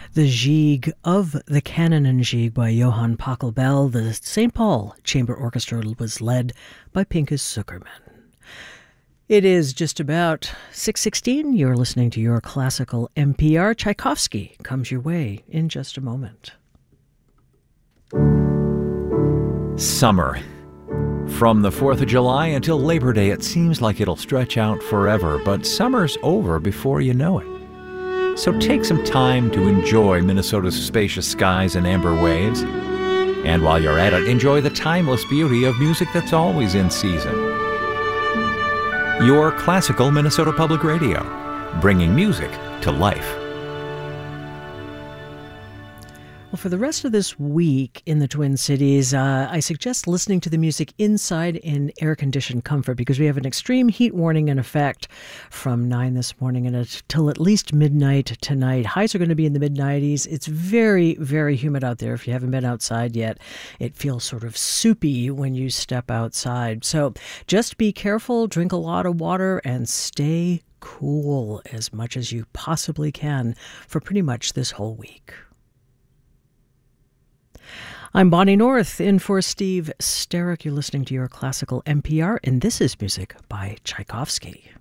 The Gigue of the Canon and Gigue by Johann Pachelbel. The St. Paul Chamber Orchestra was led by Pinchas Zukerman. It is just about 6:16. You're listening to your classical NPR. Tchaikovsky comes your way in just a moment. Summer. From the 4th of July until Labor Day, it seems like it'll stretch out forever, but summer's over before you know it. So take some time to enjoy Minnesota's spacious skies and amber waves. And while you're at it, enjoy the timeless beauty of music that's always in season. Your classical Minnesota Public Radio, bringing music to life. Well, for the rest of this week in the Twin Cities, I suggest listening to the music inside in air-conditioned comfort because we have an extreme heat warning in effect from 9 this morning and until at least midnight tonight. Highs are going to be in the mid-90s. It's very, very humid out there. If you haven't been outside yet, it feels sort of soupy when you step outside. So just be careful, drink a lot of water, and stay cool as much as you possibly can for pretty much this whole week. I'm Bonnie North, in for Steve Sterrick. You're listening to your classical NPR, and this is music by Tchaikovsky.